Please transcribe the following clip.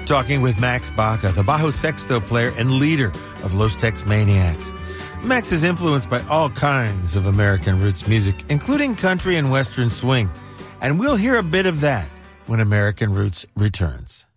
talking with Max Baca, the Bajo Sexto player and leader of Los Tex Maniacs. Max is influenced by all kinds of American roots music, including country and western swing. And we'll hear a bit of that when American Roots returns.